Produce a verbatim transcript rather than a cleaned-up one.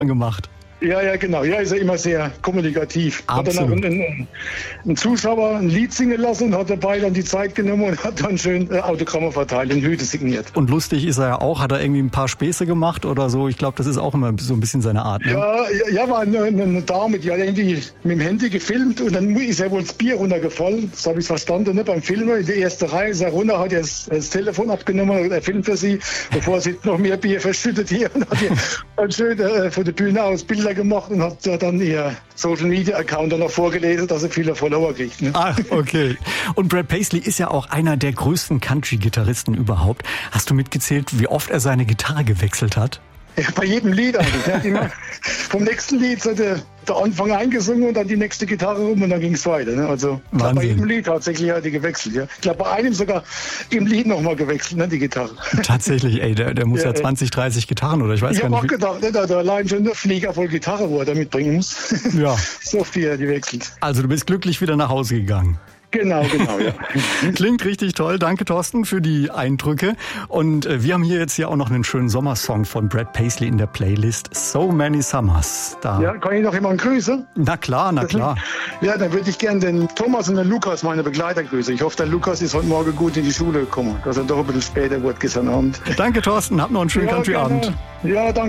gemacht. Ja, ja, genau. Ja, ist er immer sehr kommunikativ. Absolut. Hat dann auch einen, einen Zuschauer ein Lied singen lassen und hat dabei dann die Zeit genommen und hat dann schön äh, Autogramme verteilt und Hüte signiert. Und lustig ist er ja auch. Hat er irgendwie ein paar Späße gemacht oder so? Ich glaube, das ist auch immer so ein bisschen seine Art. Ne? Ja, ja, war eine, eine Dame, die hat irgendwie mit dem Handy gefilmt und dann ist er wohl das Bier runtergefallen. Das habe ich verstanden, ne? Beim Filmen. In der ersten Reihe ist er runter, hat er das, das Telefon abgenommen und er filmt für sie, bevor sie noch mehr Bier verschüttet hier und hat ihr dann schön äh, von der Bühne aus Bilder gemacht und hat dann ihr Social Media Account dann noch vorgelesen, dass er viele Follower kriegt. Ne? Ach, okay. Und Brad Paisley ist ja auch einer der größten Country-Gitarristen überhaupt. Hast du mitgezählt, wie oft er seine Gitarre gewechselt hat? Ja, bei jedem Lied eigentlich. Er hat immer vom nächsten Lied so der, der Anfang eingesungen und dann die nächste Gitarre rum und dann ging es weiter. Ne? Also glaub, bei jedem Lied tatsächlich hat die gewechselt. Ja. Ich glaube, bei einem sogar im Lied nochmal gewechselt, ne, die Gitarre. Tatsächlich, ey, der, der muss ja, ja zwanzig, dreißig Gitarren oder ich weiß ich gar nicht. Ich habe auch gedacht, ne, da, da allein schon der Flieger voll Gitarre, wo er da mitbringen muss. Ja. So viel, die wechselt. Also du bist glücklich wieder nach Hause gegangen. Genau, genau, ja. Klingt richtig toll. Danke, Thorsten, für die Eindrücke. Und äh, wir haben hier jetzt ja auch noch einen schönen Sommersong von Brad Paisley in der Playlist. So Many Summers. Da. Ja, kann ich noch jemanden grüßen? Na klar, na klar. Ja, dann würde ich gerne den Thomas und den Lukas, meine Begleiter, grüßen. Ich hoffe, der Lukas ist heute Morgen gut in die Schule gekommen, dass er doch ein bisschen später wurde gestern Abend. Danke, Thorsten. Hab noch einen schönen ja, Country-Abend. Ja, danke.